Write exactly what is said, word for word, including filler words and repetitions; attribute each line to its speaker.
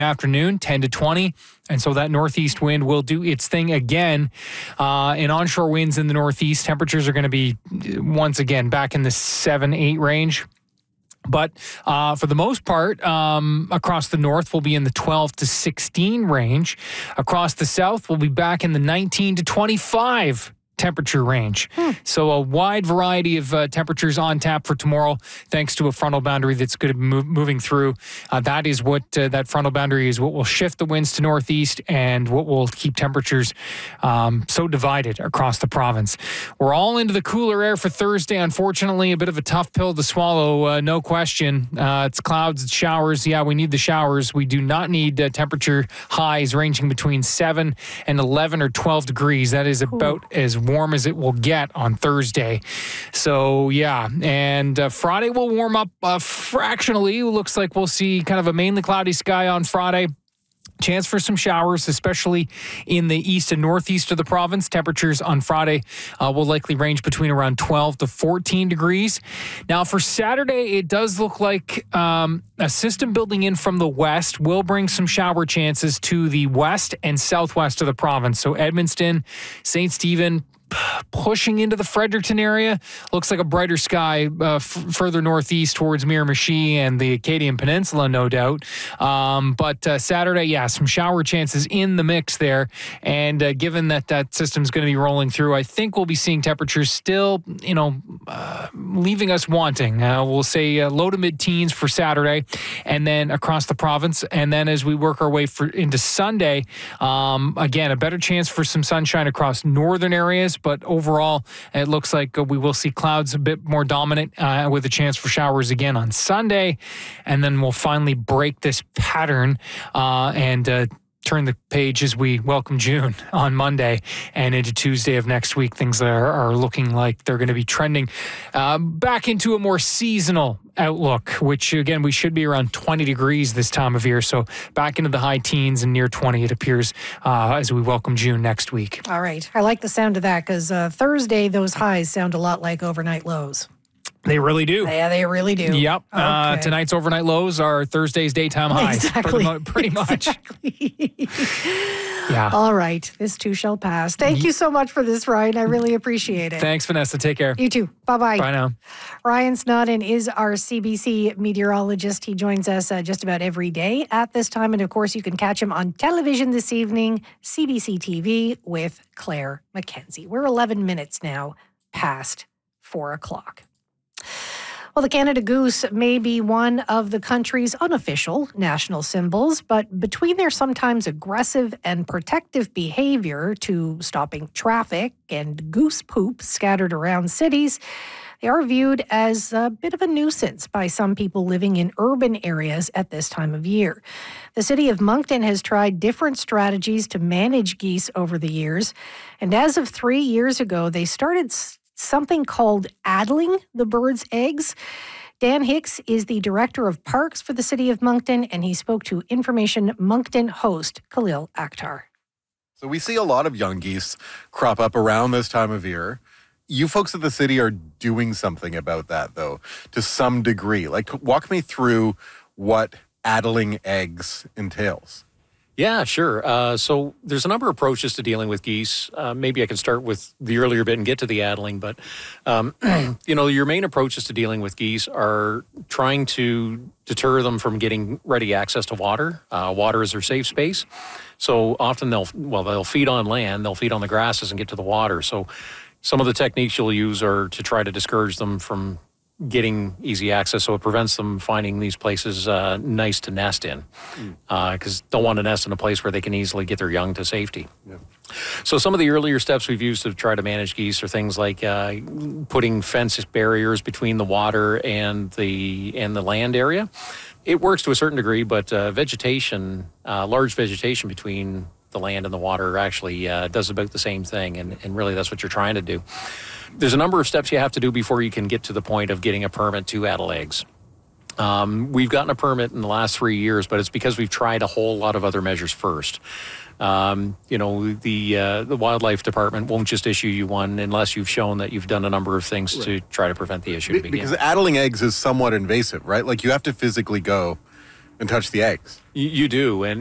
Speaker 1: afternoon, ten to twenty. And so that northeast wind will do its thing again. Uh, in onshore winds in the northeast, temperatures are going to be, once again, back in the seven, eight range. But uh, for the most part, um, across the north, we'll be in the twelve to sixteen range. Across the south, we'll be back in the nineteen to twenty-five temperature range. Hmm. So a wide variety of uh, temperatures on tap for tomorrow, thanks to a frontal boundary that's going to be move, moving through. Uh, that is what uh, that frontal boundary is what will shift the winds to northeast and what will keep temperatures um, so divided across the province. We're all into the cooler air for Thursday. Unfortunately, a bit of a tough pill to swallow, uh, no question. Uh, it's clouds, it's showers. Yeah, we need the showers. We do not need uh, temperature highs ranging between seven and eleven or twelve degrees. That is about Ooh. as warm as it will get on Thursday. So, yeah. And uh, Friday will warm up uh, fractionally. It looks like we'll see kind of a mainly cloudy sky on Friday. Chance for some showers, especially in the east and northeast of the province. Temperatures on Friday uh, will likely range between around twelve to fourteen degrees. Now, for Saturday, it does look like um, a system building in from the west will bring some shower chances to the west and southwest of the province. So Edmundston, Saint Stephen, pushing into the Fredericton area. Looks like a brighter sky uh, f- further northeast towards Miramichi and the Acadian Peninsula, no doubt. Um, but uh, Saturday, yeah, some shower chances in the mix there. And uh, given that that system's going to be rolling through, I think we'll be seeing temperatures still, you know, uh, leaving us wanting. Uh, we'll say uh, low to mid-teens for Saturday and then across the province. And then as we work our way for, into Sunday, um, again, a better chance for some sunshine across northern areas. But overall, it looks like we will see clouds a bit more dominant uh, with a chance for showers again on Sunday. And then we'll finally break this pattern uh, and uh, turn the page as we welcome June on Monday and into Tuesday of next week. Things are, are looking like they're going to be trending uh, back into a more seasonal outlook, which again, we should be around twenty degrees this time of year. So back into the high teens and near twenty, it appears, uh, as we welcome June next week.
Speaker 2: All right. I like the sound of that because uh, Thursday, those highs sound a lot like overnight lows.
Speaker 1: They really do.
Speaker 2: Yeah, they really do.
Speaker 1: Yep.
Speaker 2: Okay.
Speaker 1: Uh, tonight's overnight lows are Thursday's daytime highs.
Speaker 2: Exactly.
Speaker 1: Pretty, mu- pretty much.
Speaker 2: Exactly.
Speaker 1: Yeah.
Speaker 2: All right. This too shall pass. Thank you so much for this, Ryan. I really appreciate it.
Speaker 1: Thanks, Vanessa. Take care.
Speaker 2: You too. Bye-bye.
Speaker 1: Bye now.
Speaker 2: Ryan Snodden is our C B C meteorologist. He joins us uh, just about every day at this time. And of course, you can catch him on television this evening, C B C T V with Claire McKenzie. We're eleven minutes now past four o'clock. Well, the Canada Goose may be one of the country's unofficial national symbols, but between their sometimes aggressive and protective behavior to stopping traffic and goose poop scattered around cities, they are viewed as a bit of a nuisance by some people living in urban areas at this time of year. The city of Moncton has tried different strategies to manage geese over the years, and as of three years ago, they started something called addling the birds' eggs. Dan Hicks is the director of parks for the city of Moncton, and he spoke to Information Moncton host Khalil Akhtar.
Speaker 3: So we see a lot of young geese crop up around this time of year. You folks at the city are doing something about that, though, to some degree. Like, walk me through what addling eggs entails.
Speaker 4: Yeah, sure. Uh, so there's a number of approaches to dealing with geese. Uh, maybe I can start with the earlier bit and get to the addling. But, um, you know, your main approaches to dealing with geese are trying to deter them from getting ready access to water. Uh, water is their safe space. So often they'll, well, they'll feed on land, they'll feed on the grasses and get to the water. So some of the techniques you'll use are to try to discourage them from getting easy access, so it prevents them finding these places uh, nice to nest in, because mm. uh, don't want to nest in a place where they can easily get their young to safety. Yeah. So some of the earlier steps we've used to try to manage geese are things like uh, putting fence barriers between the water and the and the land area. It works to a certain degree, but uh, vegetation, uh, large vegetation between the land and the water actually uh, does about the same thing, and, and really that's what you're trying to do. There's a number of steps you have to do before you can get to the point of getting a permit to addle eggs. Um, we've gotten a permit in the last three years, but it's because we've tried a whole lot of other measures first. Um, you know, the uh, the wildlife department won't just issue you one unless you've shown that you've done a number of things right. to try to prevent the issue to begin.
Speaker 3: Because addling eggs is somewhat invasive, right? Like, you have to physically go And touch the eggs.
Speaker 4: You, you do. And